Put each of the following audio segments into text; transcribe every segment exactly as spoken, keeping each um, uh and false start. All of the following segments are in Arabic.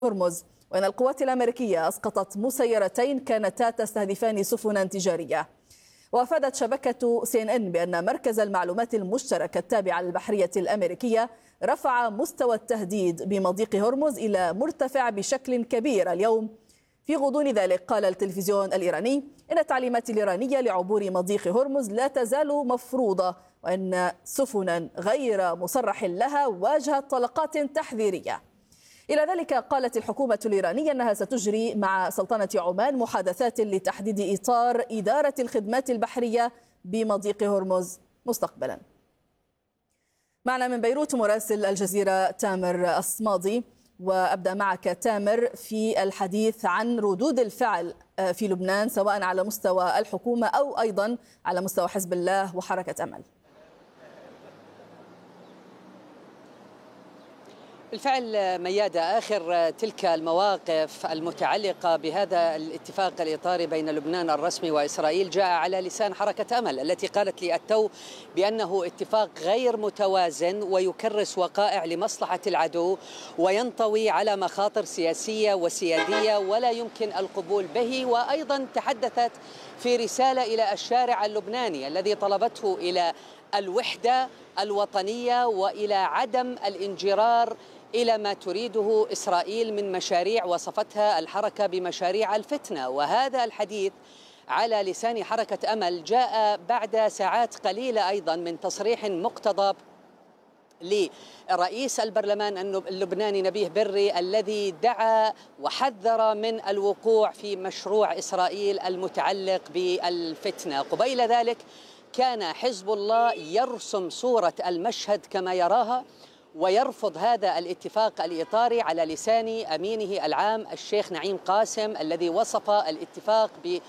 هرمز، وأن القوات الأمريكية أسقطت مسيرتين كانتا تستهدفان سفنا تجارية. وأفادت شبكة سي إن إن بأن مركز المعلومات المشتركة التابع للبحرية الأمريكية رفع مستوى التهديد بمضيق هرمز إلى مرتفع بشكل كبير اليوم. في غضون ذلك قال التلفزيون الإيراني إن التعليمات الإيرانية لعبور مضيق هرمز لا تزال مفروضة، وأن سفنا غير مصرح لها واجهت طلقات تحذيرية. إلى ذلك قالت الحكومة الإيرانية أنها ستجري مع سلطنة عمان محادثات لتحديد إطار إدارة الخدمات البحرية بمضيق هرمز مستقبلا. معنا من بيروت مراسل الجزيرة تامر الصمادي، وأبدأ معك تامر في الحديث عن ردود الفعل في لبنان سواء على مستوى الحكومة أو أيضا على مستوى حزب الله وحركة أمل. بالفعل ميادة، آخر تلك المواقف المتعلقة بهذا الاتفاق الإطاري بين لبنان الرسمي وإسرائيل جاء على لسان حركة أمل التي قالت لي التو بأنه اتفاق غير متوازن ويكرس وقائع لمصلحة العدو وينطوي على مخاطر سياسية وسيادية ولا يمكن القبول به. وأيضا تحدثت في رسالة إلى الشارع اللبناني الذي طلبته إلى الوحدة الوطنية وإلى عدم الانجرار إلى ما تريده إسرائيل من مشاريع وصفتها الحركة بمشاريع الفتنة. وهذا الحديث على لسان حركة أمل جاء بعد ساعات قليلة أيضا من تصريح مقتضب لرئيس البرلمان اللبناني نبيه بري الذي دعا وحذر من الوقوع في مشروع إسرائيل المتعلق بالفتنة. قبيل ذلك كان حزب الله يرسم صورة المشهد كما يراها ويرفض هذا الاتفاق الإطاري على لسان أمينه العام الشيخ نعيم قاسم الذي وصف الاتفاق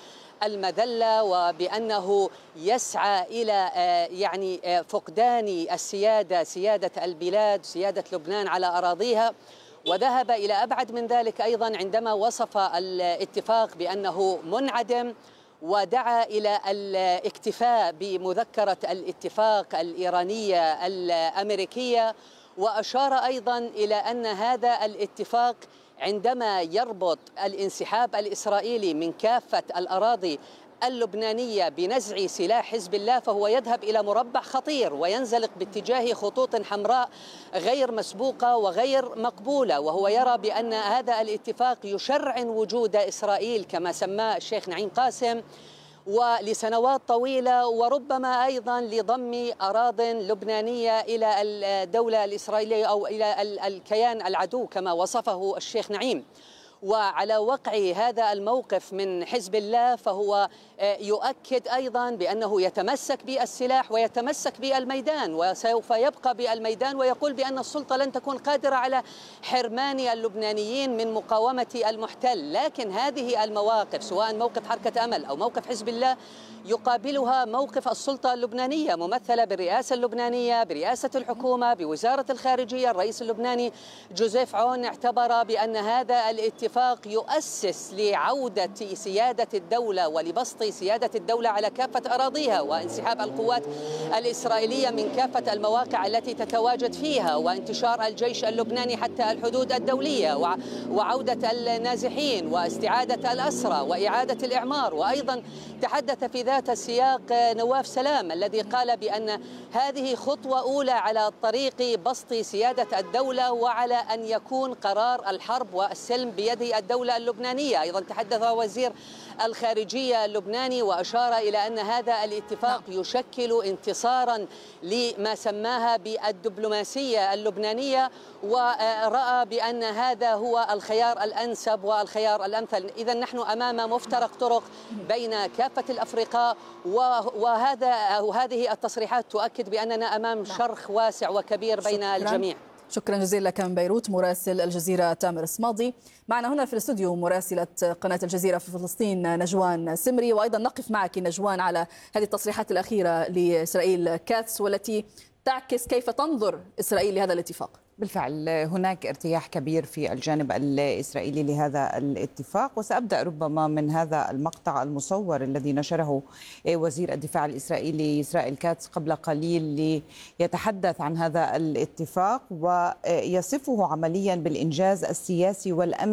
بالمذلة وبأنه يسعى إلى يعني فقدان السيادة سيادة البلاد سيادة لبنان على أراضيها. وذهب إلى أبعد من ذلك أيضا عندما وصف الاتفاق بأنه منعدم ودعا إلى الاكتفاء بمذكرة الاتفاق الإيرانية الأمريكية. وأشار أيضا إلى أن هذا الاتفاق عندما يربط الانسحاب الإسرائيلي من كافة الأراضي اللبنانية بنزع سلاح حزب الله فهو يذهب إلى مربع خطير وينزلق باتجاه خطوط حمراء غير مسبوقة وغير مقبولة. وهو يرى بأن هذا الاتفاق يشرعن وجود إسرائيل كما سماه الشيخ نعيم قاسم ولسنوات طويلة وربما أيضا لضم أراضٍ لبنانية إلى الدولة الإسرائيلية أو إلى الكيان العدو كما وصفه الشيخ نعيم. وعلى وقع هذا الموقف من حزب الله فهو يؤكد أيضا بأنه يتمسك بالسلاح ويتمسك بالميدان وسوف يبقى بالميدان ويقول بأن السلطة لن تكون قادرة على حرمان اللبنانيين من مقاومة المحتل. لكن هذه المواقف سواء موقف حركة أمل أو موقف حزب الله يقابلها موقف السلطة اللبنانية ممثلة بالرئاسة اللبنانية برئاسة الحكومة بوزارة الخارجية. الرئيس اللبناني جوزيف عون اعتبر بأن هذا الاتفاق يؤسس لعودة سيادة الدولة ولبسط سيادة الدولة على كافة أراضيها وانسحاب القوات الإسرائيلية من كافة المواقع التي تتواجد فيها وانتشار الجيش اللبناني حتى الحدود الدولية وعودة النازحين واستعادة الأسرى وإعادة الإعمار. وأيضا تحدث في ذات السياق نواف سلام الذي قال بأن هذه خطوة أولى على طريق بسط سيادة الدولة وعلى أن يكون قرار الحرب والسلم بيد الدولة اللبنانية. أيضا تحدث وزير الخارجية اللبناني وأشار إلى أن هذا الاتفاق يشكل انتصارا لما سماها بالدبلوماسية اللبنانية ورأى بأن هذا هو الخيار الأنسب والخيار الأمثل. إذا نحن أمام مفترق طرق بين كافة الأفرقاء وهذا وهذه التصريحات تؤكد بأننا أمام شرخ واسع وكبير بين شكرا. الجميع. شكرا جزيلا لك من بيروت مراسل الجزيرة تامر الصمادي. معنا هنا في الاستوديو مراسلة قناة الجزيرة في فلسطين نجوان سمري، وأيضا نقف معك نجوان على هذه التصريحات الأخيرة لإسرائيل كاتس والتي تعكس كيف تنظر إسرائيل لهذا الاتفاق. بالفعل هناك ارتياح كبير في الجانب الإسرائيلي لهذا الاتفاق، وسأبدأ ربما من هذا المقطع المصور الذي نشره وزير الدفاع الإسرائيلي إسرائيل كاتس قبل قليل ليتحدث عن هذا الاتفاق ويصفه عمليا بالإنجاز السياسي والأمني